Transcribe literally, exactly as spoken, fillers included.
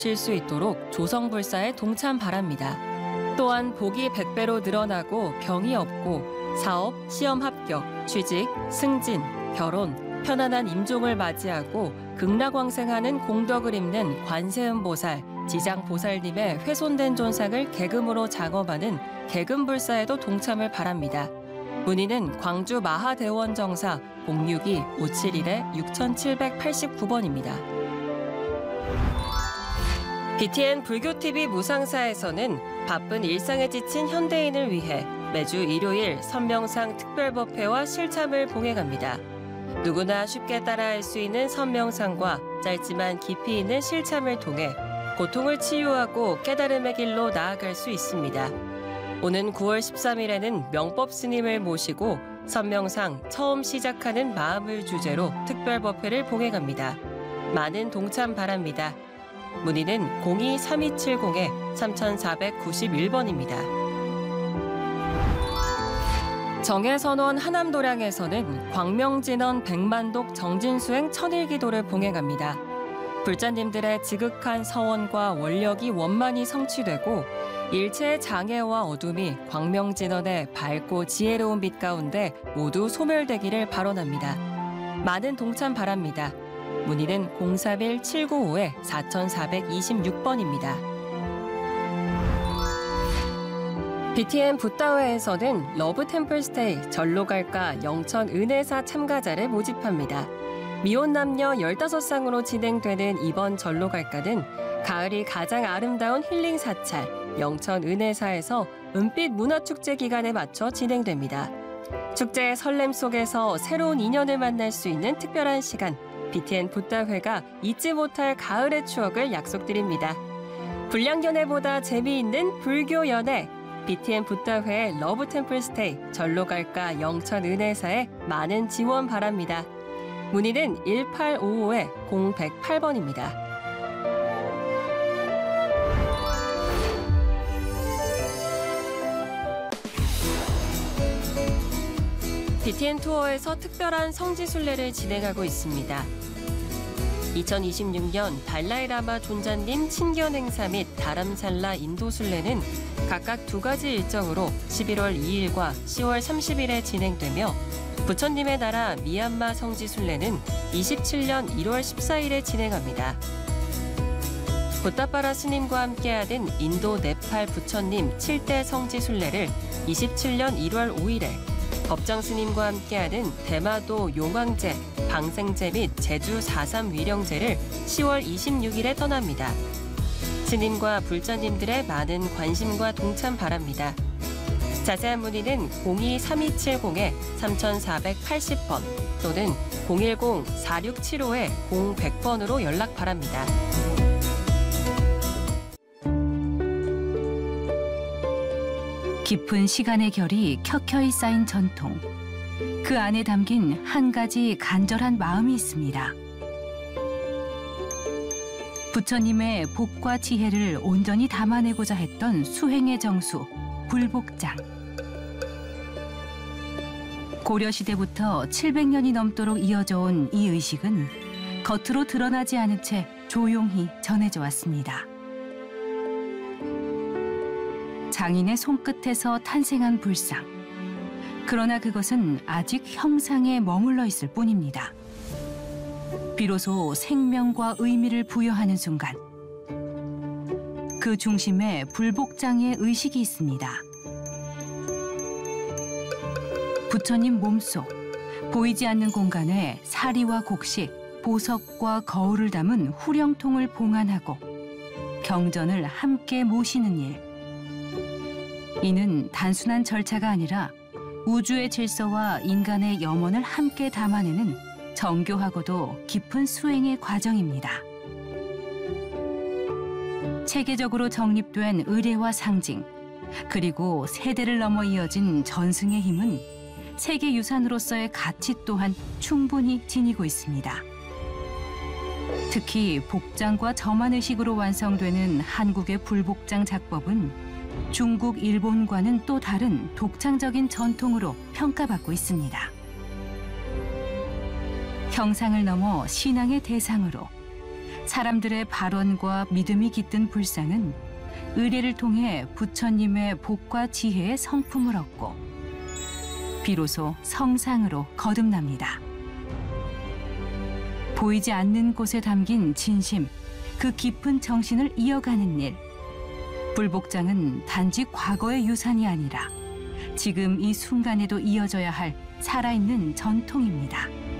쉴 수 있도록 조성불사에 동참 바랍니다. 또한 복이 백 배로 늘어나고 병이 없고 사업, 시험 합격, 취직, 승진, 결혼, 편안한 임종을 맞이하고 극락왕생하는 공덕을 입는 관세음보살, 지장보살님의 훼손된 존상을 계금으로 작업하는 계금불사에도 동참을 바랍니다. 문의는 광주 마하대원 정사 공육이 오칠일 육칠팔구 번입니다. 비티엔 불교티비 무상사에서는 바쁜 일상에 지친 현대인을 위해 매주 일요일 선명상 특별법회와 실참을 봉해갑니다. 누구나 쉽게 따라할 수 있는 선명상과 짧지만 깊이 있는 실참을 통해 고통을 치유하고 깨달음의 길로 나아갈 수 있습니다. 오는 구월 십삼일에는 명법 스님을 모시고 선명상 처음 시작하는 마음을 주제로 특별법회를 봉해갑니다. 많은 동참 바랍니다. 문의는 공이 삼이칠공 삼사구일 번입니다. 정해선원 하남도량에서는 광명진원 백만독 정진수행 천일기도를 봉해갑니다. 불자님들의 지극한 서원과 원력이 원만히 성취되고 일체의 장애와 어둠이 광명진원의 밝고 지혜로운 빛 가운데 모두 소멸되기를 발언합니다. 많은 동참 바랍니다. 문의는 공삼일 칠구오 사사이육 번입니다. 비티엔 붓다회에서는 러브 템플스테이 절로 갈까 영천 은혜사 참가자를 모집합니다. 미혼 남녀 열다섯 쌍으로 진행되는 이번 절로 갈까는 가을이 가장 아름다운 힐링 사찰 영천 은혜사에서 은빛 문화축제 기간에 맞춰 진행됩니다. 축제의 설렘 속에서 새로운 인연을 만날 수 있는 특별한 시간, 비티엔 붓다회가 잊지 못할 가을의 추억을 약속드립니다. 불량연애보다 재미있는 불교 연애, 비티엔 붓다회의 러브 템플스테이 절로 갈까 영천 은혜사에 많은 지원 바랍니다. 문의는 일팔오오 공백팔 번입니다. 비티엔 투어에서 특별한 성지순례를 진행하고 있습니다. 이천이십육 년 달라이라마 존자님 친견 행사 및 다람살라 인도순례는 각각 두 가지 일정으로 십일월 이일과 시월 삼십일에 진행되며 부처님의 나라 미얀마 성지순례는 이십칠 년 일월 십사일에 진행합니다. 붓다빠라 스님과 함께하는 인도 네팔 부처님 칠 대 성지순례를 이십칠 년 일월 오일에, 법정 스님과 함께하는 대마도 용왕제, 방생제 및 제주 사삼 위령제를 시월 이십육일에 떠납니다. 스님과 불자님들의 많은 관심과 동참 바랍니다. 자세한 문의는 공이 삼이칠공 삼사팔공 번 또는 공일공 사육칠오 공백 번으로 연락 바랍니다. 깊은 시간의 결이 켜켜이 쌓인 전통. 그 안에 담긴 한 가지 간절한 마음이 있습니다. 부처님의 복과 지혜를 온전히 담아내고자 했던 수행의 정수, 불복장. 고려시대부터 칠백 년이 넘도록 이어져 온 이 의식은 겉으로 드러나지 않은 채 조용히 전해져 왔습니다. 장인의 손끝에서 탄생한 불상. 그러나 그것은 아직 형상에 머물러 있을 뿐입니다. 비로소 생명과 의미를 부여하는 순간, 그 중심에 불복장의 의식이 있습니다. 부처님 몸속, 보이지 않는 공간에 사리와 곡식, 보석과 거울을 담은 후령통을 봉안하고 경전을 함께 모시는 일. 이는 단순한 절차가 아니라 우주의 질서와 인간의 염원을 함께 담아내는 정교하고도 깊은 수행의 과정입니다. 체계적으로 정립된 의례와 상징, 그리고 세대를 넘어 이어진 전승의 힘은 세계유산으로서의 가치 또한 충분히 지니고 있습니다. 특히 복장과 점안의식으로 완성되는 한국의 불복장 작법은 중국, 일본과는 또 다른 독창적인 전통으로 평가받고 있습니다. 형상을 넘어 신앙의 대상으로 사람들의 발언과 믿음이 깃든 불상은 의례를 통해 부처님의 복과 지혜의 성품을 얻고 비로소 성상으로 거듭납니다. 보이지 않는 곳에 담긴 진심, 그 깊은 정신을 이어가는 일. 불복장은 단지 과거의 유산이 아니라 지금 이 순간에도 이어져야 할 살아있는 전통입니다.